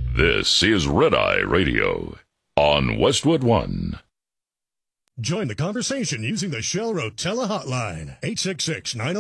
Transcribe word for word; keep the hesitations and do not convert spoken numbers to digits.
This is Red Eye Radio on Westwood One. Join the conversation using the Shell Rotella hotline, eight six six, nine oh